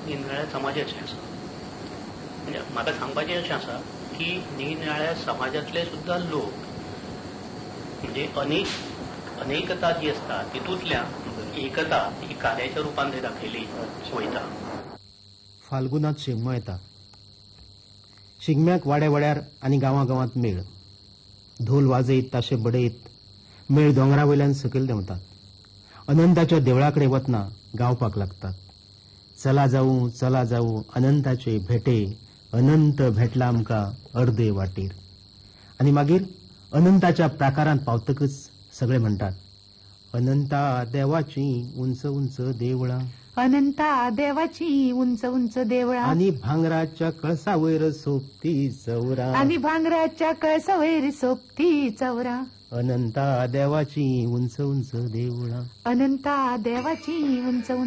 निरनिराळ्या समाजाचे आसा. म्हणजे म्हाका सांगपाचें अशें आसा की निरनिराळ्या समाजातले सुद्धा लोक म्हणजे अनेकता जी असता तितूंतल्यान एकता ही कार्याच्या रुपान थंय दाखयली वयता. फाल्गुनात शिगमो येता. शिगम्याक वाड्या वाड्यार आनी गांवांत मेळ. ढोल वाजयत ताशे बडयत मेळ दोंगरा वयल्यान सकयल देंवतात. अनंताच्या देवळा कडेन वतना गावपाक लागतात. चला जाऊ अनंताचे भेटे, अनंत भेटला आमकां अर्दे वाटेर. आनी मागीर अनंताच्या प्राकारांत पावतकच सगळे म्हणटात, अनंता देवाची उंच उंच देवळां, अनंता देवाची उंच उंच देवळा, आणि भांगराच्या कळसा वयर सोबती चौरा, आणि भांगराच्या कळसा वयर सोबती चौरा, अनंता देवाची उंच उंच देवळां, अनंता देवाची उंच